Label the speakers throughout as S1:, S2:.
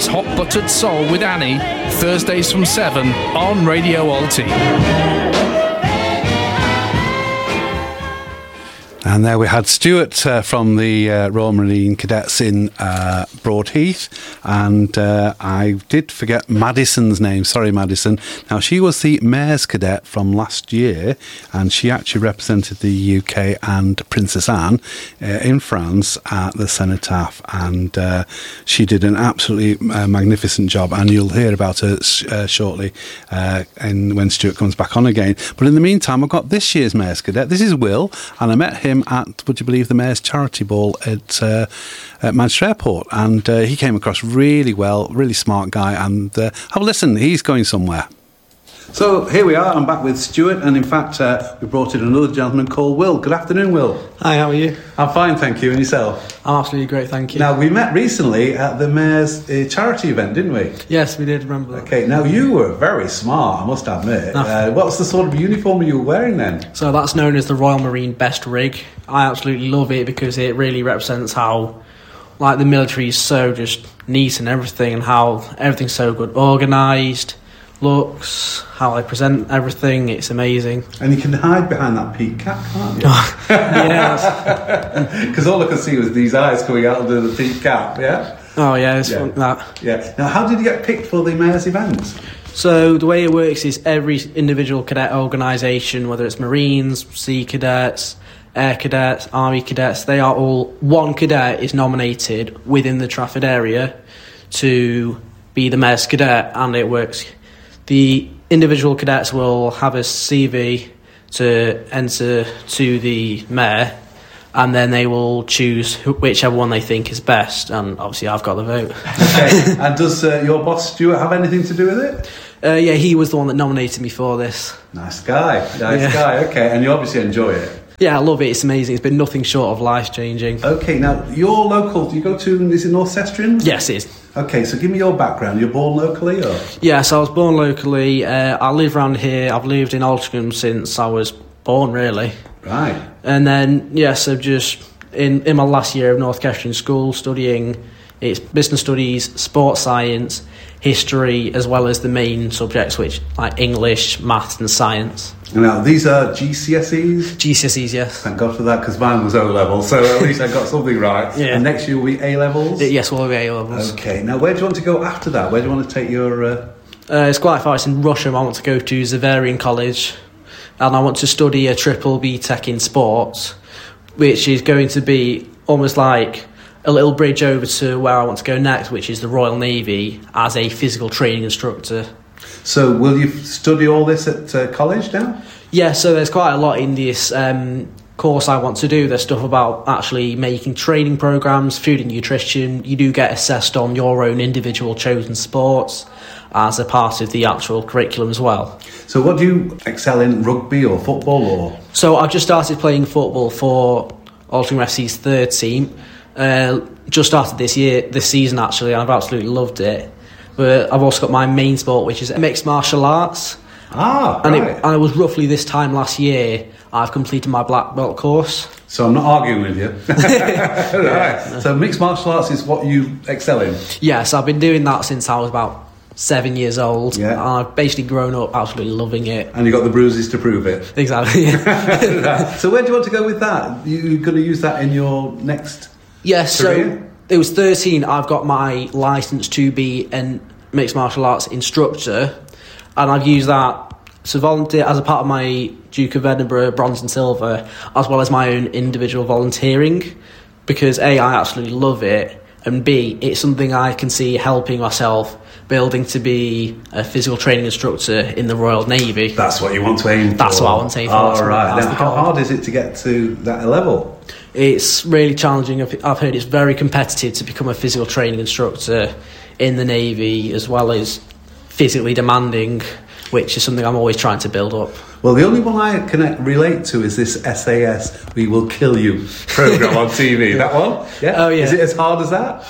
S1: It's Hot Buttered Soul with Annie, Thursdays from 7 on Radio Alti.
S2: And there we had Stuart from the Royal Marine Cadets in Broadheath. And I did forget Madison's name. Sorry, Madison. Now, she was the Mayor's Cadet from last year, and she actually represented the UK and Princess Anne in France at the Cenotaph. And she did an absolutely magnificent job, and you'll hear about her shortly when Stuart comes back on again. But in the meantime, I've got this year's Mayor's Cadet. This is Will, and I met him at, would you believe, the Mayor's Charity Ball at Manchester Airport, and he came across really well, really smart guy, and have a listen, he's going somewhere. So here we are, I'm back with Stuart, and in fact we brought in another gentleman called Will. Good afternoon, Will.
S3: Hi, how are you?
S2: I'm fine, thank you, and yourself?
S3: I'm absolutely great, thank you.
S2: Now, we met recently at the Mayor's charity event, didn't we?
S3: Yes, we did, remember that.
S2: Okay, now you were very smart, I must admit. What was the sort of uniform you were wearing then?
S3: So that's known as the Royal Marine Best Rig. I absolutely love it because it really represents how the military is so just neat and everything, and how everything's so good organised, looks, how they present everything, it's amazing.
S2: And you can hide behind that peak cap, can't you?
S3: Yes.
S2: Because all I could see was these eyes coming out under the peak cap, yeah?
S3: Oh yeah, it's fun, that.
S2: Yeah. Now, how did you get picked for the Mayor's event?
S3: So the way it works is every individual cadet organisation, whether it's Marines, Sea Cadets, Air Cadets, Army Cadets, they are all, one cadet is nominated within the Trafford area to be the Mayor's Cadet, and it works. The individual cadets will have a CV to enter to the Mayor, and then they will choose whichever one they think is best, and obviously I've got the vote.
S2: Okay. And does your boss Stuart have anything to do with it?
S3: Yeah, he was the one that nominated me for this.
S2: Nice guy, okay, and you obviously enjoy it.
S3: Yeah, I love it, it's amazing, it's been nothing short of life-changing.
S2: Okay, now, you're local, do you go to, is it North Cestrians?
S3: Yes, it is.
S2: Okay, so give me your background, you're born locally, or?
S3: Yes, I was born locally, I live around here, I've lived in Altrincham since I was born, really.
S2: Right.
S3: And then, yes, I've just, in my last year of North Kettering School, studying it's business studies, sports science, history, as well as the main subjects, which like English, maths and science.
S2: Now, these are GCSEs?
S3: GCSEs, yes.
S2: Thank God for that, because mine was O-level, so at least I got something right.
S3: Yeah.
S2: And next year will be A-levels?
S3: Yes, we'll be A-levels.
S2: Okay, now where do you want to go after that? Where do you want to take your...
S3: It's quite far, it's in Russia. I want to go to Zaverian College, and I want to study a triple BTEC in sports, which is going to be almost like a little bridge over to where I want to go next, which is the Royal Navy as a physical training instructor.
S2: So will you study all this at college now?
S3: Yeah, so there's quite a lot in this course I want to do. There's stuff about actually making training programmes, food and nutrition. You do get assessed on your own individual chosen sports as a part of the actual curriculum as well.
S2: So what do you excel in, rugby or football or?
S3: So I've just started playing football for Altrincham FC's third team. Just started this season actually, and I've absolutely loved it. But I've also got my main sport, which is mixed martial arts.
S2: And
S3: it was roughly this time last year I've completed my black belt course.
S2: So I'm not arguing with you. Right. So mixed martial arts is what you excel in?
S3: Yes, I've been doing that since I was about 7 years old.
S2: Yeah.
S3: And I've basically grown up absolutely loving it.
S2: And you got the bruises to prove it?
S3: Exactly.
S2: Right. So where do you want to go with that? You're going to use that in your next
S3: Yes,
S2: career?
S3: So it was 13, I've got my licence to be a mixed martial arts instructor, and I've used that to volunteer as a part of my Duke of Edinburgh bronze and silver, as well as my own individual volunteering, because A, I absolutely love it, and B, it's something I can see helping myself building to be a physical training instructor in the Royal Navy.
S2: That's what you want to aim for?
S3: That's what I want to aim for.
S2: Oh, right. Now, how hard is it to get to that level?
S3: It's really challenging. I've heard it's very competitive to become a physical training instructor in the Navy, as well as physically demanding, which is something I'm always trying to build up.
S2: Well, the only one I can relate to is this SAS, We Will Kill You programme on TV. That one? Yeah.
S3: Oh, yeah.
S2: Is it as hard as that?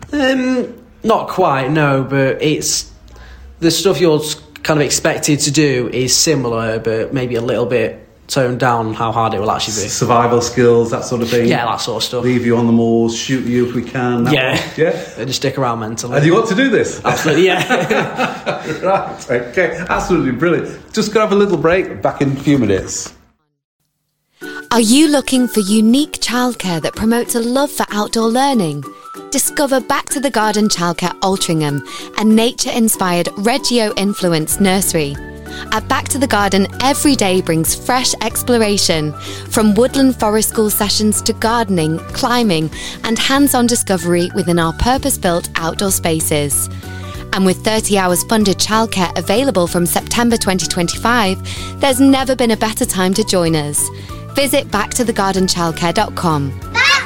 S3: Not quite, no, but it's the stuff you're kind of expected to do is similar, but maybe a little bit tone down how hard it will actually be.
S2: Survival skills, that sort of thing.
S3: Yeah, that sort of stuff.
S2: Leave you on the moors, shoot you if we can. Yeah.
S3: And just stick around mentally.
S2: And you want to do this?
S3: Absolutely, yeah.
S2: Right, okay. Absolutely brilliant. Just going to have a little break, back in a few minutes.
S4: Are you looking for unique childcare that promotes a love for outdoor learning? Discover Back to the Garden Childcare Altrincham, a nature-inspired Reggio-influenced nursery. At Back to the Garden, every day brings fresh exploration, from woodland forest school sessions to gardening, climbing, and hands-on discovery within our purpose-built outdoor spaces. And with 30 hours funded childcare available from September 2025, there's never been a better time to join us. Visit backtothegardenchildcare.com.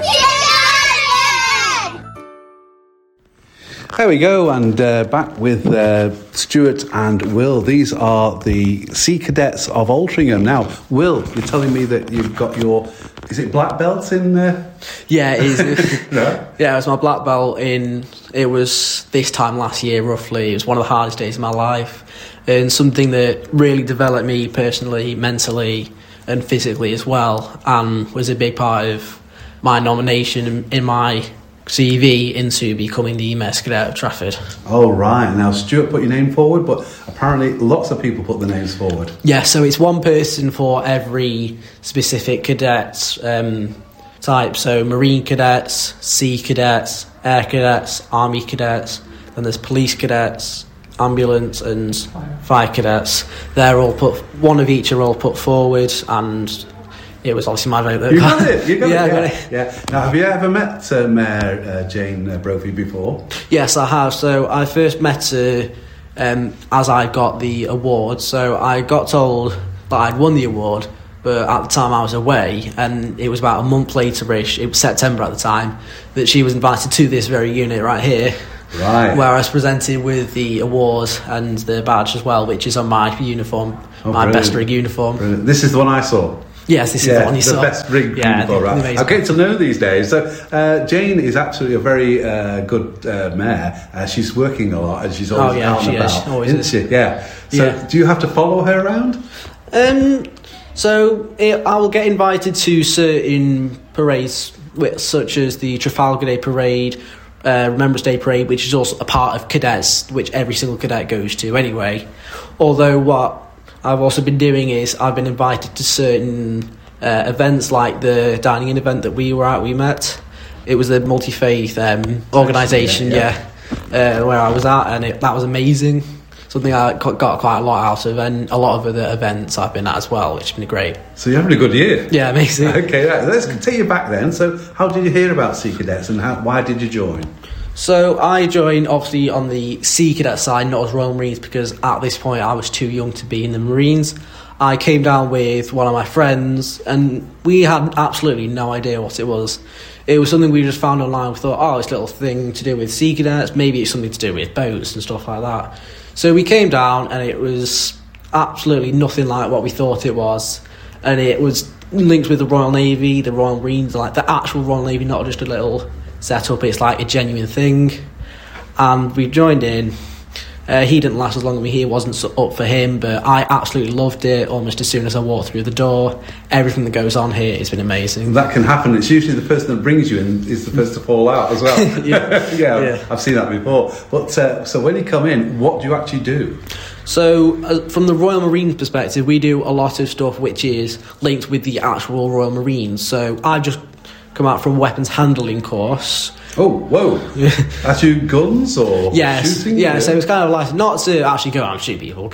S2: There we go, and back with Stuart and Will. These are the Sea Cadets of Altrincham. Now, Will, you're telling me that you've got your... Is it black belt in...
S3: Yeah, it is.
S2: No?
S3: Yeah, it was my black belt in... It was this time last year, roughly. It was one of the hardest days of my life. And something that really developed me personally, mentally, and physically as well. And was a big part of my nomination in my CV into becoming the MES Cadet of Trafford.
S2: Oh, right. Now, Stuart put your name forward, but apparently lots of people put their names forward.
S3: Yeah, so it's one person for every specific cadet type. So Marine Cadets, Sea Cadets, Air Cadets, Army Cadets, then there's Police Cadets, Ambulance and Fire Cadets. They're all one of each are all put forward, and it was obviously my vote.
S2: You got it. You got
S3: yeah,
S2: it.
S3: I got it.
S2: Yeah. Now, have you ever met Mayor Jane Brophy before?
S3: Yes, I have. So I first met her as I got the award. So I got told that I'd won the award, but at the time I was away, and it was about a month later-ish, it was September at the time, that she was invited to this very unit right here.
S2: Right.
S3: Where I was presented with the award and the badge as well, which is on my uniform, my best rig uniform.
S2: Brilliant. This is the one I saw.
S3: Yes, this is the one you saw.
S2: The best rig uniform, right? I'm getting to know these days. So Jane is absolutely a very good mayor. She's working a lot, and she's always out and about, isn't she? Yeah. So do you have to follow her around?
S3: I will get invited to certain parades, such as the Trafalgar Day Parade, Remembrance Day Parade, which is also a part of cadets, which every single cadet goes to anyway. Although what I've also been doing is I've been invited to certain events, like the dining in event that we were at, we met. It was a multi-faith organisation, where I was at, and that was amazing. Something I got quite a lot out of, and a lot of other events I've been at as well, which has been great.
S2: So you're having a good year.
S3: Yeah, amazing.
S2: Okay, let's take you back then. So how did you hear about Sea Cadets, and why did you join?
S3: So I joined obviously on the Sea Cadet side, not as Royal Marines, because at this point I was too young to be in the Marines. I came down with one of my friends, and we had absolutely no idea what it was. It was something we just found online. We thought, this little thing to do with Sea Cadets, maybe it's something to do with boats and stuff like that. So we came down, and it was absolutely nothing like what we thought it was. And it was linked with the Royal Navy, the Royal Marines, like the actual Royal Navy, not just a little setup. It's like a genuine thing. And we joined in. He didn't last as long as me. He wasn't up for him, but I absolutely loved it. Almost as soon as I walked through the door, everything that goes on here has been amazing.
S2: That can happen. It's usually the person that brings you in is the first to fall out as well. yeah, I've seen that before. But so when you come in, what do you actually do?
S3: So from the Royal Marines perspective, we do a lot of stuff which is linked with the actual Royal Marines. So I've just come out from a weapons handling course.
S2: Oh, whoa. That's you guns or shooting?
S3: Yeah, so it's kind of like, not to actually go out and shoot people.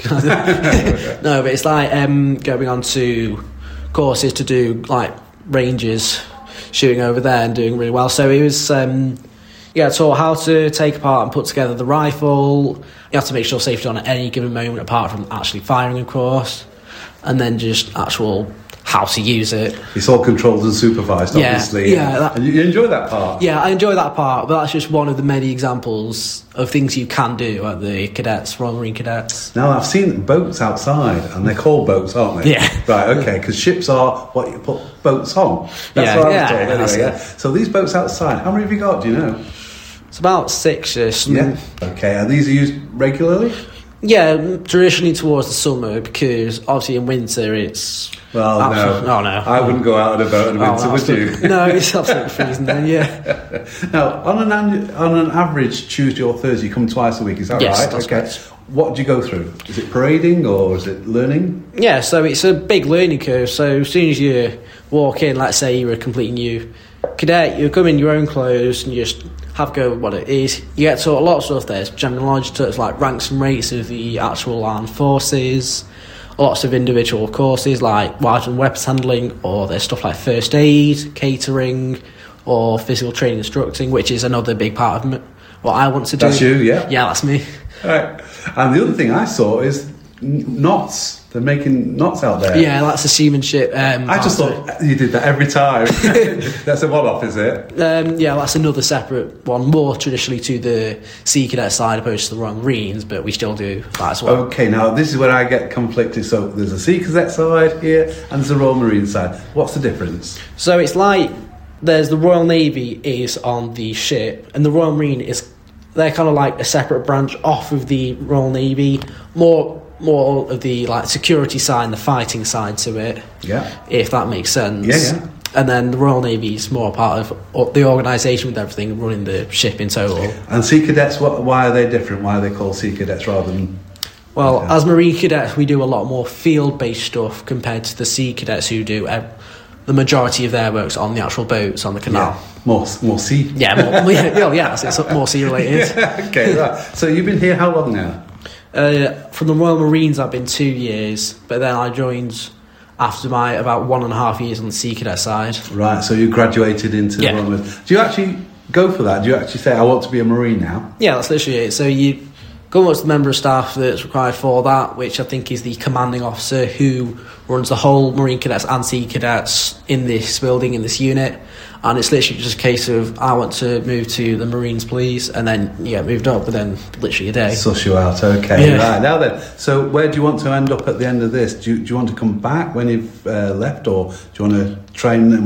S3: No, but it's like going on to courses to do like ranges, shooting over there and doing really well. So it was, taught how to take apart and put together the rifle. You have to make sure safety on at any given moment, apart from actually firing, of course. And then just actual how to use it. It's
S2: all controlled and supervised, obviously.
S3: Yeah.
S2: And you enjoy that part?
S3: Yeah, I enjoy that part, but that's just one of the many examples of things you can do at the cadets, Royal Marine Cadets.
S2: Now, I've seen boats outside, and they're called boats, aren't they?
S3: Yeah.
S2: Right, okay, because ships are what you put boats on. That's what I was told, anyway. So these boats outside, how many have you got, do you know?
S3: It's about 6-ish.
S2: Yeah. Okay, and these are used regularly?
S3: Yeah, traditionally towards the summer, because obviously in winter it's...
S2: Well, no.
S3: Oh, no.
S2: I wouldn't go out on a boat in winter, would you?
S3: No, it's absolutely freezing then, yeah.
S2: Now, on an average Tuesday or Thursday, you come twice a week, is that
S3: Yes,
S2: right?
S3: that's correct.
S2: What do you go through? Is it parading or is it learning?
S3: Yeah, so it's a big learning curve. So as soon as you walk in, let's say you're a completely new cadet, you come in your own clothes and you just have a go at what it is. You get taught a lot of stuff. There's general knowledge to it's like ranks and rates of the actual armed forces, lots of individual courses like wild and weapons handling, or there's stuff like first aid, catering, or physical training instructing, which is another big part of what I want to do.
S2: That's you, yeah?
S3: Yeah, that's me.
S2: Right. And the other thing I saw is knots. They're making knots out there.
S3: Yeah, that's a seamanship.
S2: I just thought you did that every time. That's a one-off, is it?
S3: Yeah, that's another separate one, more traditionally to the Sea Cadet side opposed to the Royal Marines, but we still do that as well.
S2: Okay, now this is where I get conflicted. So there's a Sea Cadet side here and there's a Royal Marine side. What's the difference?
S3: So it's like there's the Royal Navy is on the ship, and the Royal Marine is... They're kind of like a separate branch off of the Royal Navy, more of the like security side and the fighting side to it.
S2: Yeah.
S3: If that makes sense.
S2: Yeah.
S3: And then the Royal Navy is more part of the organisation with everything, running the ship in total.
S2: And Sea Cadets, why are they different? Why are they called Sea Cadets rather than...
S3: Well, as Marine Cadets, we do a lot more field-based stuff compared to the Sea Cadets who do the majority of their works on the actual boats on the canal.
S2: Yeah. More sea.
S3: Yeah, it's more sea related.
S2: Yeah, okay, right. So you've been here how long now?
S3: From the Royal Marines, I've been 2 years, but then I joined after my about 1.5 years on the Sea Cadet side.
S2: Right, so you graduated into the Royal Marines. Do you actually go for that? Do you actually say, I want to be a Marine now?
S3: Yeah, that's literally it. So you go up to the member of staff that's required for that, which I think is the commanding officer who runs the whole Marine Cadets and Sea Cadets in this building, in this unit. And it's literally just a case of, I want to move to the Marines, please. And then you get moved up within literally a day.
S2: Suss you out, okay.
S3: Yeah.
S2: Right, now then, so where do you want to end up at the end of this? Do you want to come back when you've left, or do you want to train